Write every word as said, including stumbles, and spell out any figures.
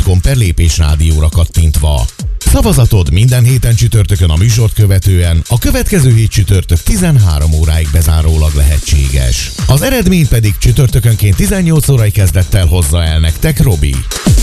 com per lépésrádióra kattintva. Szavazatod minden héten csütörtökön a műsort követően, a következő hét csütörtök tizenhárom óráig bezárólag lehetséges. Az eredményt pedig csütörtökönként tizennyolc órai kezdettel hozza el nektek Robi.